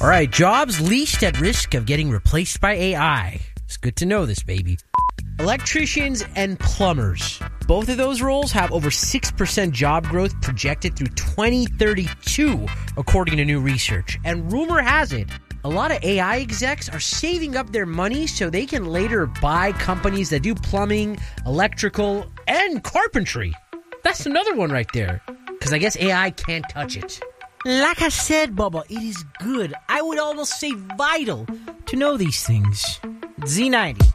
All right, jobs least at risk of getting replaced by AI. It's good to know this, baby. Electricians and plumbers. Both of those roles have over 6% job growth projected through 2032, according to new research. And rumor has it, a lot of AI execs are saving up their money so they can later buy companies that do plumbing, electrical, and carpentry. That's another one right there. Because I guess AI can't touch it. Like I said, Bubba, it is good. I would almost say vital to know these things. Z90.